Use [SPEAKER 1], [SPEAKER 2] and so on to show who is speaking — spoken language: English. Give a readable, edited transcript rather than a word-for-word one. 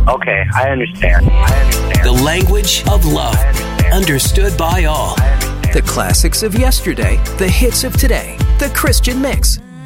[SPEAKER 1] Okay, I understand.
[SPEAKER 2] The language of love, understood by all.
[SPEAKER 3] The classics of yesterday, the hits of today. The Christian Mix.